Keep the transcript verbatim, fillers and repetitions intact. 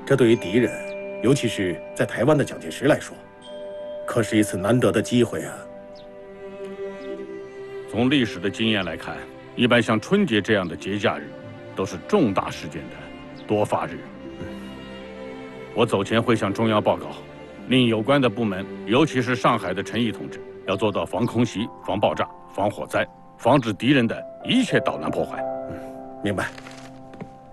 这对于敌人，尤其是在台湾的蒋介石来说，可是一次难得的机会啊。 从历史的经验来看，一般像春节这样的节假日，都是重大事件的多发日。我走前会向中央报告，令有关的部门，尤其是上海的陈毅同志，要做到防空袭、防爆炸、防火灾，防止敌人的一切捣乱破坏。 嗯，明白。